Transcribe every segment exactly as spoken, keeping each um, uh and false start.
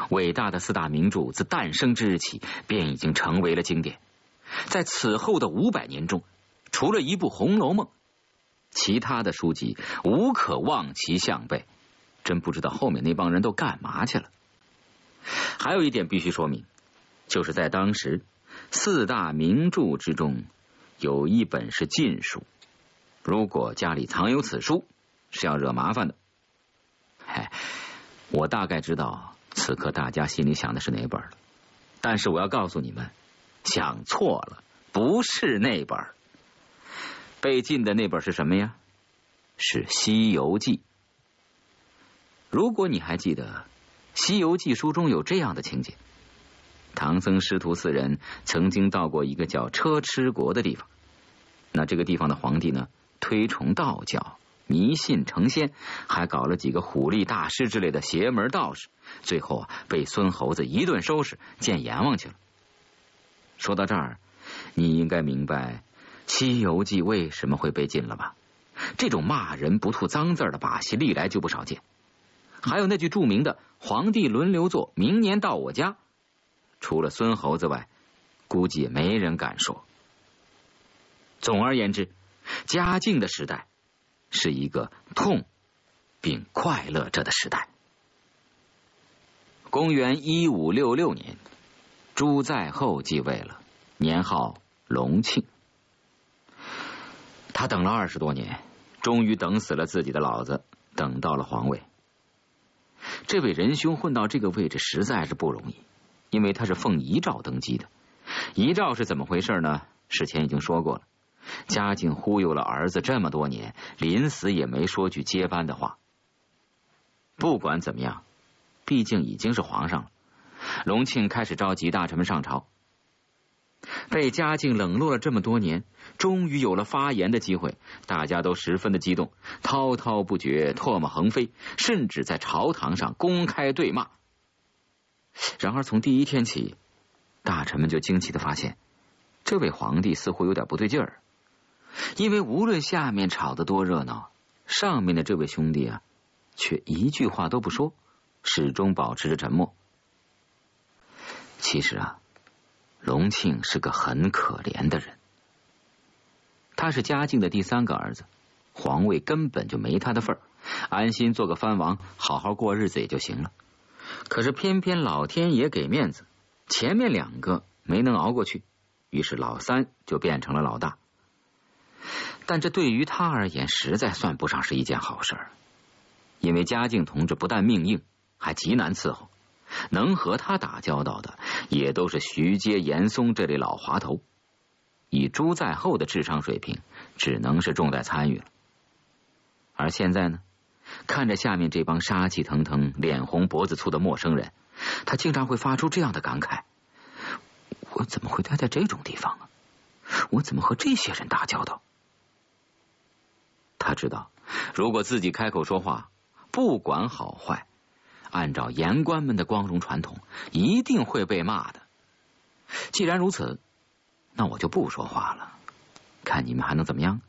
伟大的四大名著自诞生之日起便已经成为了经典。在此后的五百年中，除了一部《红楼梦》，其他的书籍无可望其项背。真不知道后面那帮人都干嘛去了。还有一点必须说明，就是在当时四大名著之中有一本是禁书，如果家里藏有此书，是要惹麻烦的。哎，我大概知道此刻大家心里想的是哪本了，但是我要告诉你们，想错了，不是那本。被禁的那本是什么呀？是《西游记》。如果你还记得《西游记》书中有这样的情节，唐僧师徒四人曾经到过一个叫车迟国的地方。那这个地方的皇帝呢，推崇道教，迷信成仙，还搞了几个虎力大师之类的邪门道士，最后啊被孙猴子一顿收拾，见阎王去了。说到这儿，你应该明白《西游记》为什么会被禁了吧？这种骂人不吐脏字的把戏历来就不少见。还有那句著名的皇帝轮流坐，明年到我家，除了孙猴子外，估计也没人敢说。总而言之，嘉靖的时代是一个痛并快乐着的时代。公元一五六六年，朱载后继位了，年号隆庆。他等了二十多年，终于等死了自己的老子，等到了皇位。这位仁兄混到这个位置实在是不容易，因为他是奉遗诏登基的。遗诏是怎么回事呢？事前已经说过了。嘉靖忽悠了儿子这么多年，临死也没说句接班的话。不管怎么样，毕竟已经是皇上了。隆庆开始召集大臣们上朝。被嘉靖冷落了这么多年，终于有了发言的机会，大家都十分的激动，滔滔不绝，唾沫横飞，甚至在朝堂上公开对骂。然而从第一天起，大臣们就惊奇的发现，这位皇帝似乎有点不对劲儿。因为无论下面吵得多热闹，上面的这位兄弟啊，却一句话都不说，始终保持着沉默。其实啊，隆庆是个很可怜的人。他是嘉靖的第三个儿子，皇位根本就没他的份儿，安心做个藩王，好好过日子也就行了。可是偏偏老天爷给面子，前面两个没能熬过去，于是老三就变成了老大。但这对于他而言实在算不上是一件好事儿，因为嘉靖同志不但命硬，还极难伺候，能和他打交道的也都是徐阶、严嵩这类老滑头。以朱载后的智商水平，只能是重在参与了。而现在呢，看着下面这帮杀气腾腾、脸红脖子粗的陌生人，他经常会发出这样的感慨：我怎么会待在这种地方啊？我怎么和这些人打交道？他知道，如果自己开口说话，不管好坏，按照言官们的光荣传统，一定会被骂的。既然如此，那我就不说话了，看你们还能怎么样？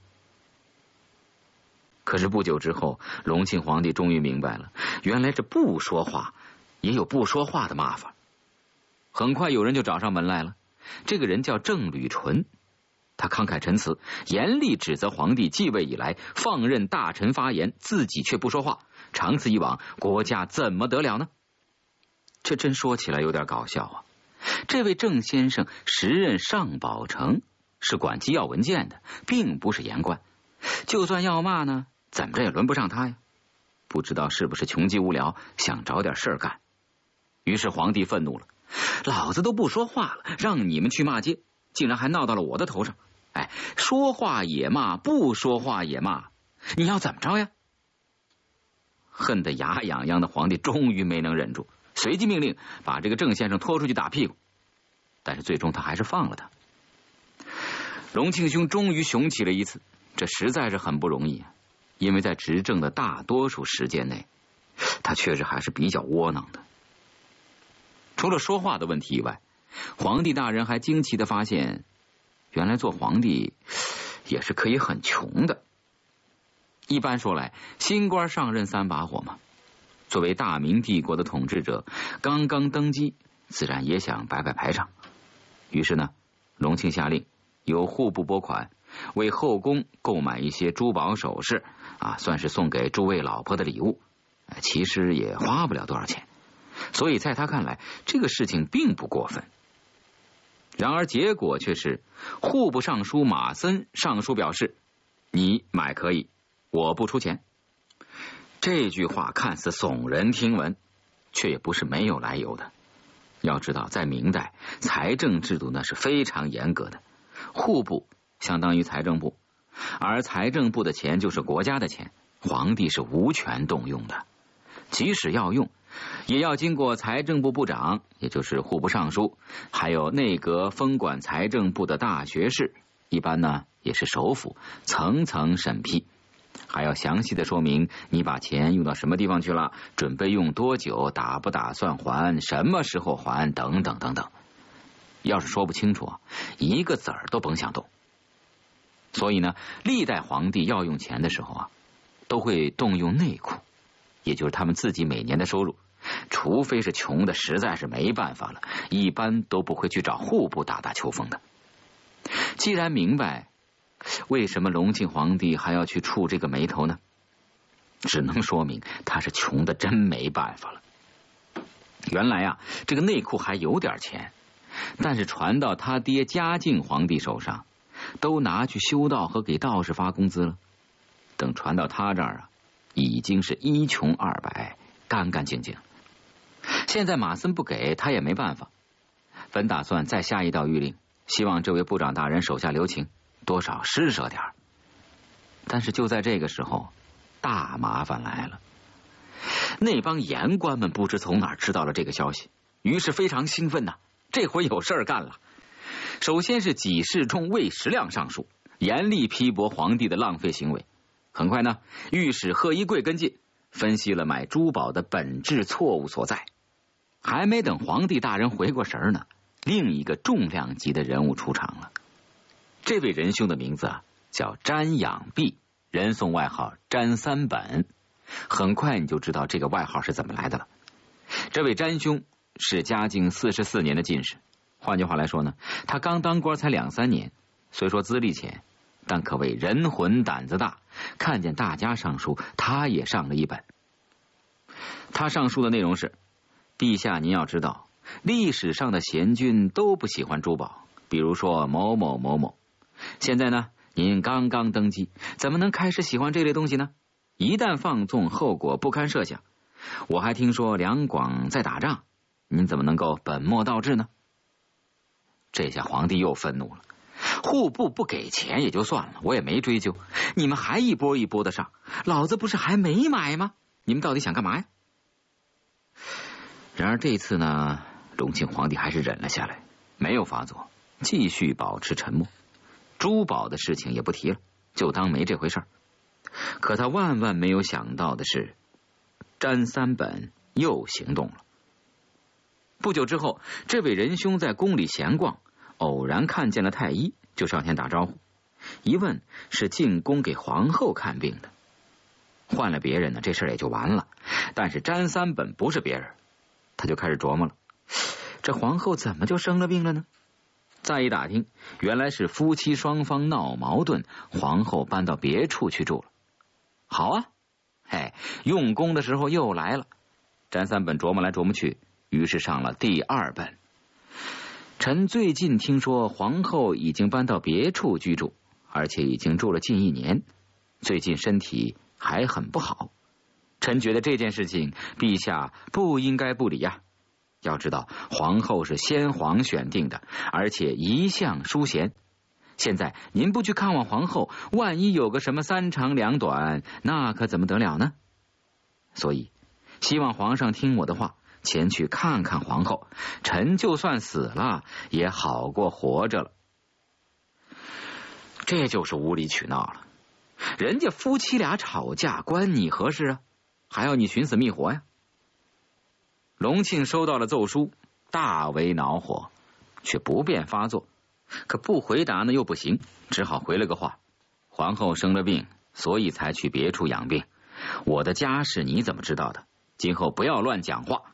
可是不久之后，隆庆皇帝终于明白了，原来这不说话也有不说话的骂法。很快有人就找上门来了，这个人叫郑履纯。他慷慨陈词，严厉指责皇帝继位以来放任大臣发言，自己却不说话，长此以往，国家怎么得了呢？这真说起来有点搞笑啊！这位郑先生时任上宝城，是管机要文件的，并不是言官。就算要骂呢，怎么着也轮不上他呀。不知道是不是穷极无聊，想找点事儿干。于是皇帝愤怒了，老子都不说话了，让你们去骂街，竟然还闹到了我的头上。哎，说话也骂，不说话也骂，你要怎么着呀？恨得牙痒痒的皇帝终于没能忍住，随即命令把这个郑先生拖出去打屁股。但是最终他还是放了他。隆庆兄终于雄起了一次，这实在是很不容易啊！因为在执政的大多数时间内，他确实还是比较窝囊的。除了说话的问题以外，皇帝大人还惊奇的发现，原来做皇帝也是可以很穷的。一般说来，新官上任三把火嘛， 作为大明帝国的统治者，刚刚登基，自然也想摆摆排场。于是呢，隆庆下令由户部拨款，为后宫购买一些珠宝首饰，啊，算是送给诸位老婆的礼物。其实也花不了多少钱，所以在他看来，这个事情并不过分。然而结果却是，户部尚书马森上书表示，你买可以，我不出钱。这句话看似耸人听闻，却也不是没有来由的。要知道，在明代，财政制度呢是非常严格的，户部相当于财政部，而财政部的钱就是国家的钱，皇帝是无权动用的。即使要用，也要经过财政部部长，也就是户部尚书，还有内阁分管财政部的大学士，一般呢也是首辅，层层审批，还要详细的说明你把钱用到什么地方去了，准备用多久，打不打算还，什么时候还，等等等等。要是说不清楚，一个子儿都甭想动。所以呢，历代皇帝要用钱的时候啊，都会动用内库，也就是他们自己每年的收入，除非是穷的实在是没办法了，一般都不会去找户部打打秋风的。既然明白，为什么隆庆皇帝还要去触这个眉头呢？只能说明他是穷的真没办法了。原来啊，这个内库还有点钱，但是传到他爹嘉靖皇帝手上，都拿去修道和给道士发工资了。等传到他这儿啊，已经是一穷二白，干干净净。现在马森不给，他也没办法，本打算再下一道谕令，希望这位部长大人手下留情，多少施舍点。但是就在这个时候，大麻烦来了。那帮言官们不知从哪儿知道了这个消息，于是非常兴奋呐、啊，这回有事儿干了。首先是给事中尉石亮上书，严厉批驳皇帝的浪费行为。很快呢，御史贺一贵跟进，分析了买珠宝的本质错误所在。还没等皇帝大人回过神呢，另一个重量级的人物出场了。这位仁兄的名字啊，叫詹养弼，人送外号詹三本。很快你就知道这个外号是怎么来的了。这位詹兄是嘉靖四十四年的进士，换句话来说呢，他刚当官才两三年，虽说资历浅，但可谓人混胆子大，看见大家上书，他也上了一本。他上书的内容是：陛下您要知道，历史上的贤君都不喜欢珠宝，比如说某某某某。现在呢，您刚刚登基，怎么能开始喜欢这类东西呢？一旦放纵，后果不堪设想。我还听说两广在打仗，您怎么能够本末倒置呢？这下皇帝又愤怒了。户部不给钱也就算了，我也没追究，你们还一波一波的上，老子不是还没买吗？你们到底想干嘛呀？然而这次呢，隆庆皇帝还是忍了下来，没有发作，继续保持沉默。珠宝的事情也不提了，就当没这回事儿。可他万万没有想到的是，詹三本又行动了。不久之后，这位仁兄在宫里闲逛，偶然看见了太医，就上前打招呼。一问是进宫给皇后看病的。换了别人呢，这事儿也就完了。但是詹三本不是别人，他就开始琢磨了，这皇后怎么就生了病了呢？再一打听，原来是夫妻双方闹矛盾，皇后搬到别处去住了。好啊，嘿，用功的时候又来了。詹三本琢磨来琢磨去，于是上了第二本。臣最近听说皇后已经搬到别处居住，而且已经住了近一年，最近身体还很不好。臣觉得这件事情陛下不应该不理呀、啊。要知道皇后是先皇选定的，而且一向淑贤。现在您不去看望皇后，万一有个什么三长两短，那可怎么得了呢？所以希望皇上听我的话，前去看看皇后，臣就算死了也好过活着了。这就是无理取闹了。人家夫妻俩吵架关你何事啊？还要你寻死觅活呀？隆庆收到了奏书，大为恼火，却不便发作。可不回答呢又不行，只好回了个话：皇后生了病，所以才去别处养病。我的家事你怎么知道的？ 今后不要乱讲话。